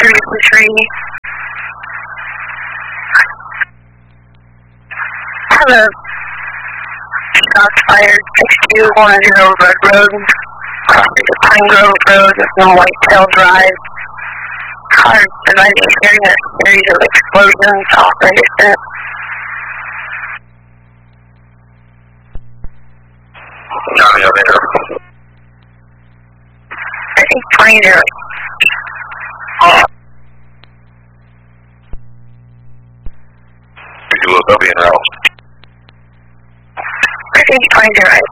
33. Have a shots fired 6210 Red Road. Crossing to Pine Grove Road and Whitetail Drive. Car providing hearing a series of explosions off the distance. Johnny over here. I think 20 there. We do a W in route. I think 20 right.